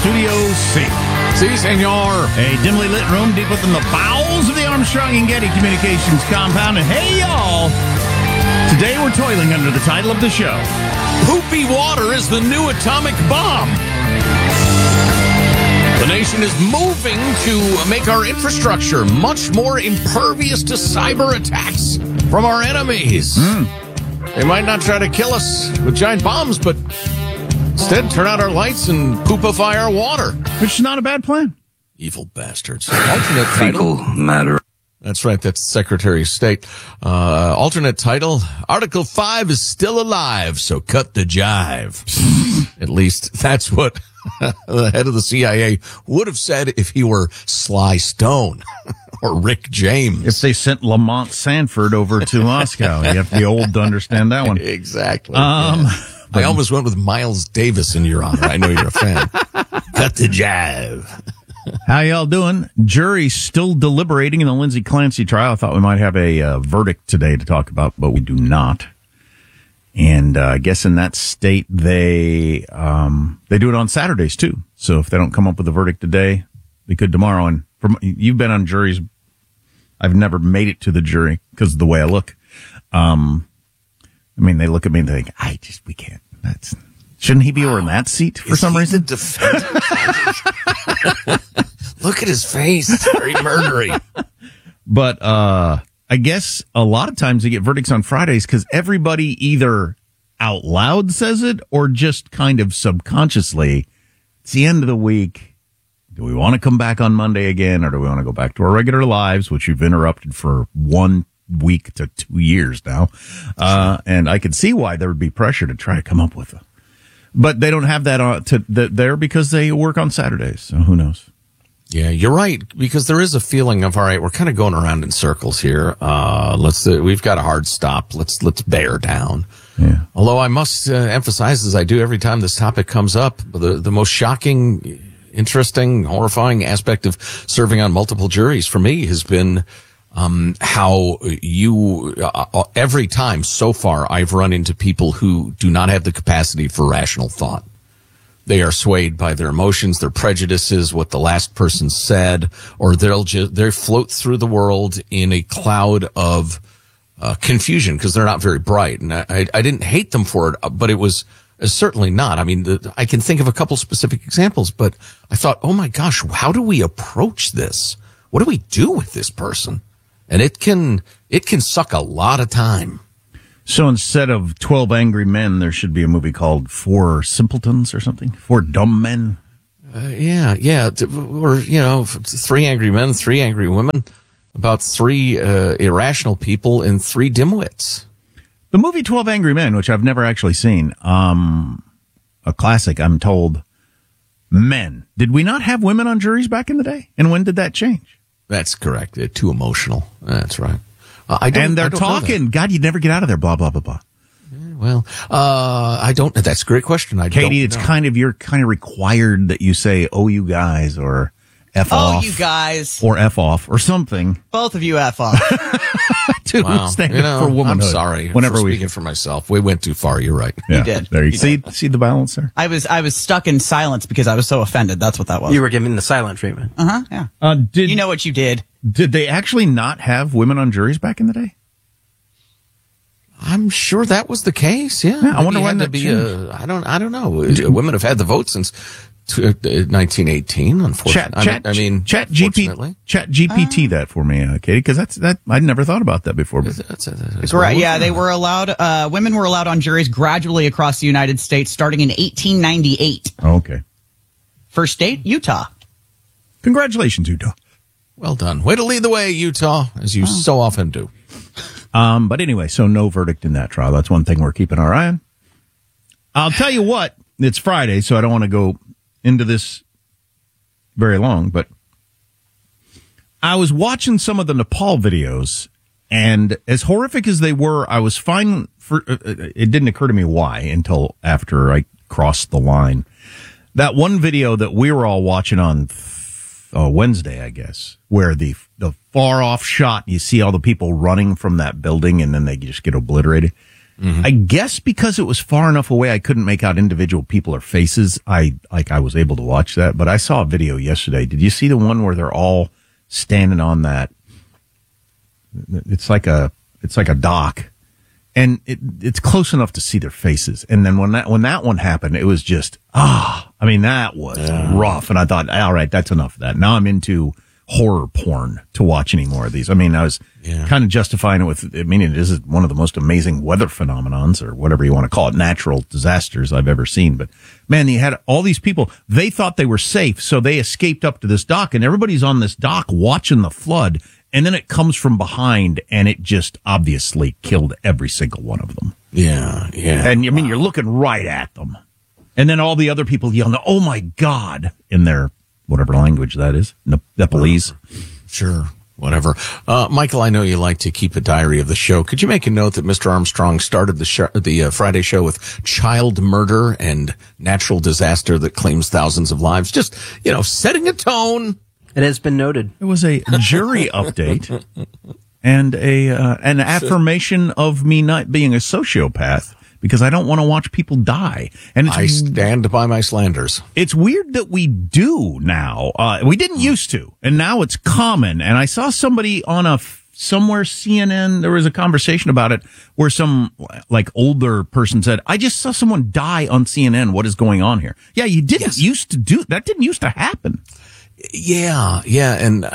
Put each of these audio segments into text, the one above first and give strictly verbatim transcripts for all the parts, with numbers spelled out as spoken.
Studio C. Si, senor. A dimly lit room deep within the bowels of the Armstrong and Getty Communications compound. And hey, y'all, today we're toiling under the title of the show, Poopy water is the new atomic bomb. The nation is moving to make our infrastructure much more impervious to cyber attacks from our enemies. Mm. They might not try to kill us with giant bombs, but instead turn out our lights and poopify our water. Which is not a bad plan. Evil bastards. Alternate title. Fecal matter. That's right. That's Secretary of State. Uh, alternate title. Article five is still alive, so cut the jive. At least that's what the head of the C I A would have said if he were Sly Stone or Rick James. If they sent Lamont Sanford over to Moscow. You have to be old to understand that one. Exactly. Um, yeah. I almost went with Miles Davis in your honor. I know you're a fan. Cut the jive. How y'all doing? Jury's still deliberating in the Lindsay Clancy trial. I thought we might have a uh, verdict today to talk about, but we do not. And uh, I guess in that state, they um, they do it on Saturdays, too. So if they don't come up with a verdict today, they could tomorrow. And from, you've been on juries. I've never made it to the jury because of the way I look. Um, I mean, they look at me and they think, I just, we can't. That's Shouldn't he be over in that seat for Is some he reason? the defendant? Look at his face. It's very murdery. But uh, I guess a lot of times they get verdicts on Fridays because everybody either out loud says it or just kind of subconsciously, it's the end of the week. Do we want to come back on Monday again, or do we want to go back to our regular lives, which you've interrupted for one week to two years now? Uh, and I could see why there would be pressure to try to come up with a. But they don't have that on to, the, there because they work on Saturdays, so who knows? Yeah, you're right, because there is a feeling of, all right, we're kind of going around in circles here. Uh, let's, uh, we've got a hard stop. Let's, let's bear down. Yeah. Although I must uh, emphasize, as I do every time this topic comes up, the, the most shocking, interesting, horrifying aspect of serving on multiple juries for me has been um how you uh, every time so far I've run into people who do not have the capacity for rational thought. They are swayed by their emotions, their prejudices, what the last person said, or they'll just they float through the world in a cloud of uh, confusion because they're not very bright. And I, I, I didn't hate them for it, but it was uh, certainly not. I mean, the, I can think of a couple specific examples, but I thought, oh my gosh, how do we approach this? What do we do with this person? And it can it can suck a lot of time. So instead of twelve Angry Men, there should be a movie called Four Simpletons or something? Four Dumb Men? Uh, yeah, yeah. Or, you know, three angry men, three angry women, about three uh, irrational people and three dimwits. The movie twelve Angry Men, which I've never actually seen, um, a classic, I'm told, men. Did we not have women on juries back in the day? And when did that change? That's correct. They're too emotional. That's right. Uh, I don't, and they're I don't talking, God, you'd never get out of there, blah, blah, blah, blah. Well, uh, I don't, that's a great question. I Katie, don't it's know. kind of, you're kind of required that you say, oh, you guys, or F oh, off. Oh, you guys. Or F off, or something. Both of you F off. To wow. stand you know, up for womanhood. I'm sorry. Whenever for we speaking for myself, we went too far. You're right. Yeah, you did. There you, you see, did. see the balance there? I was, I was stuck in silence because I was so offended. That's what that was. You were giving the silent treatment. Uh huh. Yeah. Uh, did, you know what you did? Did they actually not have women on juries back in the day? I'm sure that was the case. Yeah, yeah I wonder when when to that be. changed. A, I don't. I don't know. Women have had the vote since nineteen eighteen. Unfortunately, Chat, chat, I mean, chat G P T, chat G P T uh, that for me, uh, Katie, because that's that. I'd never thought about that before. But. That's a, that's Correct. Yeah, they were allowed. Uh, women were allowed on juries gradually across the United States, starting in eighteen ninety-eight. Oh, okay. First state, Utah. Congratulations, Utah. Well done. Way to lead the way, Utah, as you oh. so often do. Um, but anyway, so no verdict in that trial. That's one thing we're keeping our eye on. I'll tell you what, it's Friday, so I don't want to go into this very long, but I was watching some of the Nepal videos, and as horrific as they were, I was fine for, uh, it didn't occur to me why until after I crossed the line. That one video that we were all watching on uh, Wednesday, I guess, where the the far off shot, you see all the people running from that building and then they just get obliterated. Mm-hmm. I guess because it was far enough away, I couldn't make out individual people or faces. I like I was able to watch that, but I saw a video yesterday. Did you see the one where they're all standing on that? It's like a it's like a dock, and it, it's close enough to see their faces. And then when that when that one happened, it was just ah. I mean, that was yeah. rough. And I thought, all right, that's enough of that. Now I'm into horror porn to watch any more of these. I mean, I was yeah. kind of justifying it with, I mean, it is one of the most amazing weather phenomenons, or whatever you want to call it, natural disasters I've ever seen. But man, you had all these people, they thought they were safe, so they escaped up to this dock, and everybody's on this dock watching the flood, and then it comes from behind, and it just obviously killed every single one of them. Yeah, yeah. And I mean, you're looking right at them. And then all the other people yelling, oh my God, in their whatever language that is, Nepalese. Sure, whatever. Uh, Michael, I know you like to keep a diary of the show. Could you make a note that Mister Armstrong started the show, the uh, Friday show with child murder and natural disaster that claims thousands of lives? Just, you know, setting a tone. It has been noted. It was a jury update and a uh, an affirmation of me not being a sociopath, because I don't want to watch people die. And it's, I stand by my slanders. It's weird that we do now. Uh, we didn't used to, and now it's common. And I saw somebody on a somewhere C N N, there was a conversation about it where some like older person said, I just saw someone die on C N N. What is going on here? Yeah, you didn't yes. used to do that. Didn't used to happen. Yeah, yeah. And uh,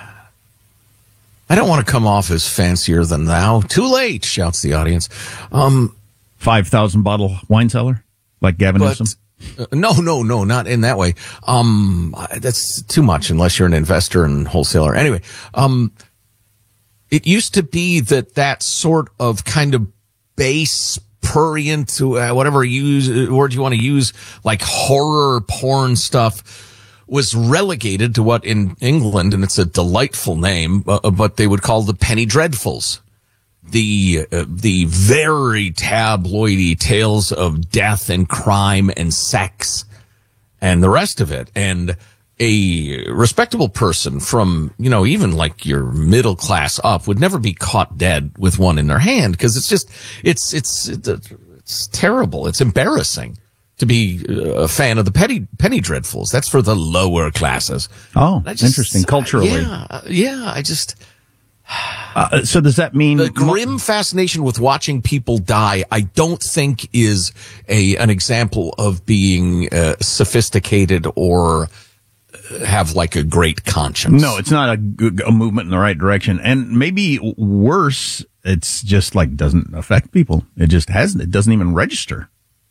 I don't want to come off as fancier than thou. Too late, shouts the audience. Um, five thousand bottle wine cellar like Gavin but, Newsom? Uh, no, no, no, not in that way. Um, that's too much unless you're an investor and wholesaler. Anyway, um, it used to be that that sort of kind of base prurient, uh, whatever use uh, word you want to use, like horror porn stuff, was relegated to what in England, and it's a delightful name, uh, but they would call the penny dreadfuls. The, uh, the very tabloidy tales of death and crime and sex and the rest of it. And a respectable person from, you know, even like your middle class up would never be caught dead with one in their hand, because it's just, it's, it's, it's, it's terrible. It's embarrassing to be a fan of the penny, penny dreadfuls. That's for the lower classes. Oh, just, interesting. Culturally. Yeah. Yeah. I just, Uh, so does that mean the grim fascination with watching people die, I don't think is a an example of being uh, sophisticated or have like a great conscience? No, it's not a, a movement in the right direction. And maybe worse, it's just like doesn't affect people. It just hasn't. It doesn't even register.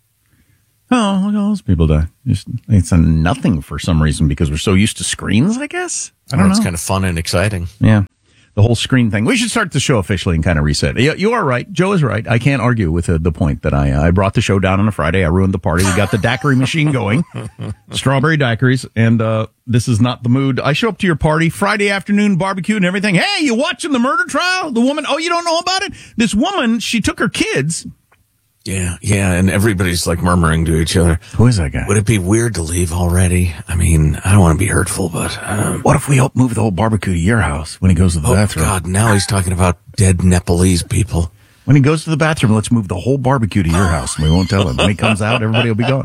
Oh, look at all those people die. Just, it's a nothing for some reason, because we're so used to screens, I guess. I don't or know. It's kind of fun and exciting. Yeah. The whole screen thing. We should start the show officially and kind of reset. You, you are right. Joe is right. I can't argue with uh, the point that I uh, I brought the show down on a Friday. I ruined the party. We got the daiquiri machine going. Strawberry daiquiris. And uh this is not the mood. I show up to your party, Friday afternoon barbecue and everything. Hey, you watching the murder trial? The woman, oh, you don't know about it? This woman, she took her kids. Yeah, yeah, and everybody's like murmuring to each other. Who is that guy? Would it be weird to leave already? I mean, I don't want to be hurtful, but um, what if we help move the whole barbecue to your house when he goes to the oh bathroom? God, now he's talking about dead Nepalese people. When he goes to the bathroom, let's move the whole barbecue to your house. We won't tell him. When he comes out, everybody will be gone.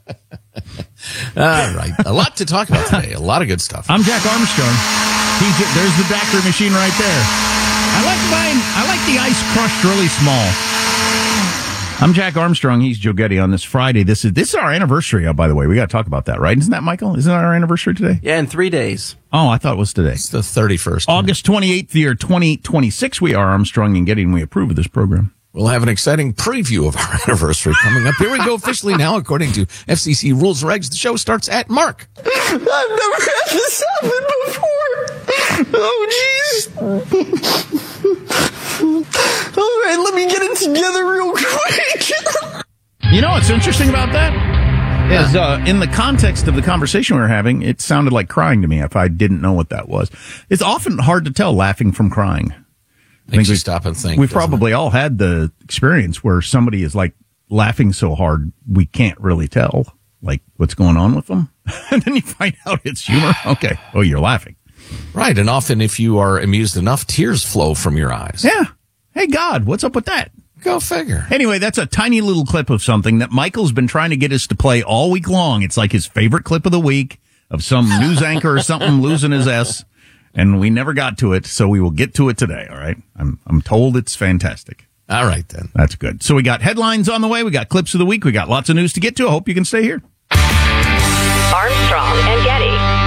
All right, a lot to talk about today. A lot of good stuff. I'm Jack Armstrong. He's, there's the daiquiri machine right there. I like mine. I like the ice crushed really small. I'm Jack Armstrong. He's Joe Getty on this Friday. This is this is our anniversary, uh, by the way. We got to talk about that, right? Isn't that, Michael? Isn't that our anniversary today? Yeah, in three days. Oh, I thought it was today. It's the thirty-first. August twenty-eighth, year twenty twenty-six. We are Armstrong and Getty, and we approve of this program. We'll have an exciting preview of our anniversary coming up. Here we go officially now, according to F C C rules and regs. The show starts at Mark. I've never had this happen before. Oh, jeez. All right, let me get it together real quick. You know what's interesting about that? Yeah. Is, uh, in the context of the conversation we were having, it sounded like crying to me if I didn't know what that was. It's often hard to tell laughing from crying. I think we stop and think. We've probably it? all had the experience where somebody is like laughing so hard we can't really tell like what's going on with them. And then you find out it's humor. Okay. Oh, you're laughing. Right. And often if you are amused enough, tears flow from your eyes. Yeah. Hey, God, what's up with that? Go figure. Anyway, that's a tiny little clip of something that Michael's been trying to get us to play all week long. It's like his favorite clip of the week of some news anchor or something losing his S, and we never got to it, so we will get to it today, all right? I'm I'm told it's fantastic. All right, then. That's good. So we got headlines on the way. We got clips of the week. We got lots of news to get to. I hope you can stay here. Armstrong and Getty.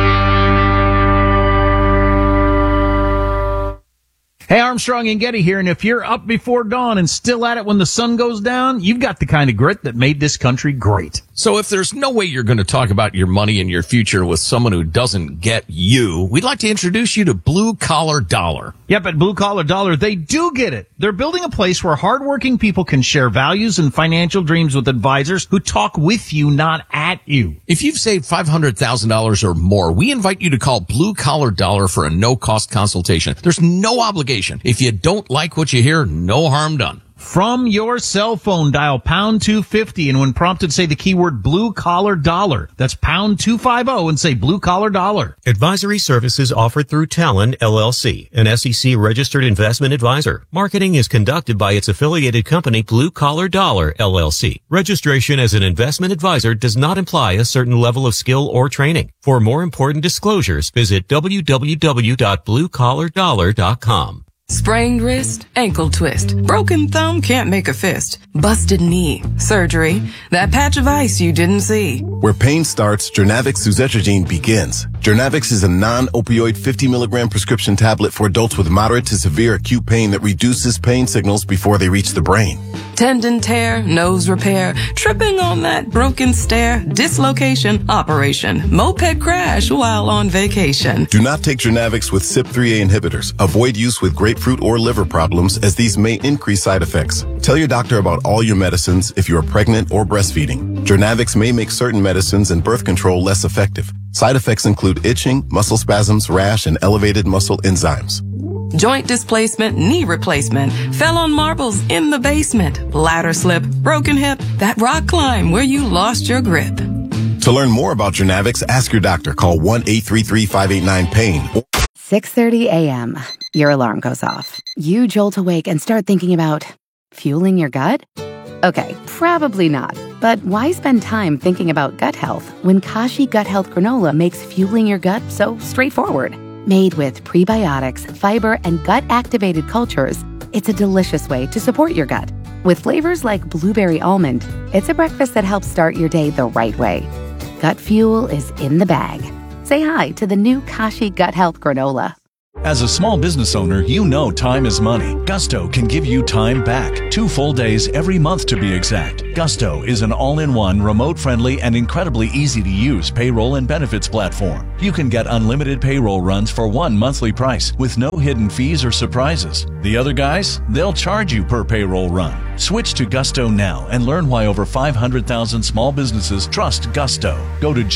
Hey, Armstrong and Getty here, and if you're up before dawn and still at it when the sun goes down, you've got the kind of grit that made this country great. So if there's no way you're going to talk about your money and your future with someone who doesn't get you, we'd like to introduce you to Blue Collar Dollar. Yep, at Blue Collar Dollar, they do get it. They're building a place where hardworking people can share values and financial dreams with advisors who talk with you, not at you. If you've saved five hundred thousand dollars or more, we invite you to call Blue Collar Dollar for a no-cost consultation. There's no obligation. If you don't like what you hear, no harm done. From your cell phone, dial pound two fifty, and when prompted, say the keyword Blue Collar Dollar. That's pound two fifty and say Blue Collar Dollar. Advisory services offered through Talon, L L C, an S E C-registered investment advisor. Marketing is conducted by its affiliated company, Blue Collar Dollar, L L C. Registration as an investment advisor does not imply a certain level of skill or training. For more important disclosures, visit w w w dot blue collar dollar dot com. Sprained wrist, ankle twist, broken thumb can't make a fist, busted knee, surgery, that patch of ice you didn't see. Where pain starts, Jernavix suzetrigine begins. Jernavix is a non-opioid fifty milligram prescription tablet for adults with moderate to severe acute pain that reduces pain signals before they reach the brain. Tendon tear, nose repair, tripping on that broken stair, dislocation, operation, moped crash while on vacation. Do not take Jernavix with C Y P three A inhibitors. Avoid use with grapefruit or liver problems, as these may increase side effects. Tell your doctor about all your medicines if you are pregnant or breastfeeding. Jernavix may make certain medicines and birth control less effective. Side effects include itching, muscle spasms, rash, and elevated muscle enzymes. Joint displacement, knee replacement, fell on marbles in the basement, ladder slip, broken hip, that rock climb where you lost your grip. To learn more about Jernavix, ask your doctor. Call one eight three three, five eight nine, pain. six thirty a.m. Your alarm goes off. You jolt awake and start thinking about fueling your gut? Okay, probably not. But why spend time thinking about gut health when Kashi Gut Health Granola makes fueling your gut so straightforward? Made with prebiotics, fiber, and gut-activated cultures, it's a delicious way to support your gut. With flavors like blueberry almond, it's a breakfast that helps start your day the right way. Gut fuel is in the bag. Say hi to the new Kashi Gut Health Granola. As a small business owner, you know time is money. Gusto can give you time back. Two full days every month to be exact. Gusto is an all-in-one, remote-friendly, and incredibly easy-to-use payroll and benefits platform. You can get unlimited payroll runs for one monthly price with no hidden fees or surprises. The other guys, they'll charge you per payroll run. Switch to Gusto now and learn why over five hundred thousand small businesses trust Gusto. Go to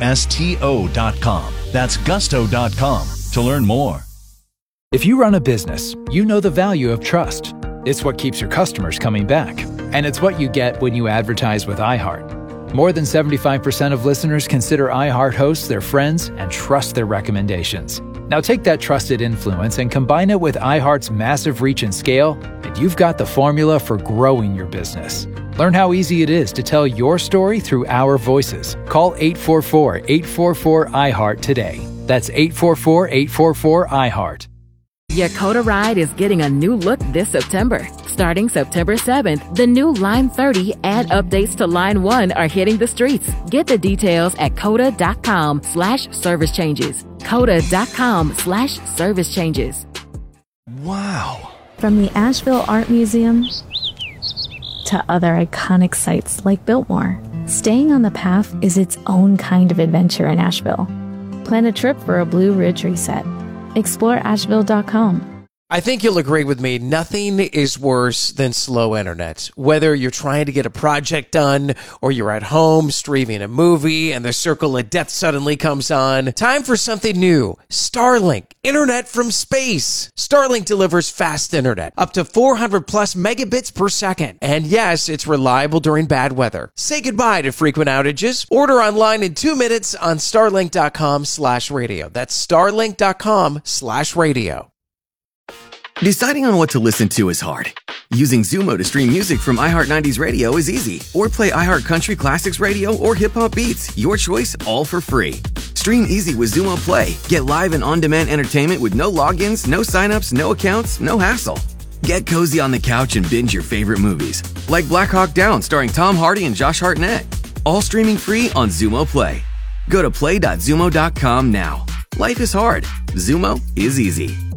gusto dot com. That's gusto dot com to learn more. If you run a business, you know the value of trust. It's what keeps your customers coming back. And it's what you get when you advertise with iHeart. More than seventy-five percent of listeners consider iHeart hosts their friends and trust their recommendations. Now take that trusted influence and combine it with iHeart's massive reach and scale, and you've got the formula for growing your business. Learn how easy it is to tell your story through our voices. Call eight four four, eight four four, iHeart today. That's eight four four, eight four four, iHeart. Yakota Ride is getting a new look this September. Starting September seventh, the new Line thirty and updates to Line one are hitting the streets. Get the details at coda.com slash service changes. coda.com slash service changes. Wow. From the Asheville Art Museum to other iconic sites like Biltmore, staying on the path is its own kind of adventure in Asheville. Plan a trip for a Blue Ridge reset. explore asheville dot com. I think you'll agree with me, nothing is worse than slow internet. Whether you're trying to get a project done or you're at home streaming a movie and the circle of death suddenly comes on, time for something new. Starlink, internet from space. Starlink delivers fast internet, up to four hundred plus megabits per second. And yes, it's reliable during bad weather. Say goodbye to frequent outages. Order online in two minutes on starlink.com slash radio. That's starlink.com slash radio. Deciding on what to listen to is hard, Using Zumo to stream music from iHeart nineties Radio is easy. Or play iHeart Country Classics Radio or Hip Hop Beats. Your choice, all for free. Stream easy with Zumo Play. Get live and on-demand entertainment with no logins, no signups, no accounts, no hassle. Get cozy on the couch and binge your favorite movies. Like Black Hawk Down starring Tom Hardy and Josh Hartnett. All streaming free on Zumo Play. Go to play dot zumo dot com now. Life is hard. Zumo is easy.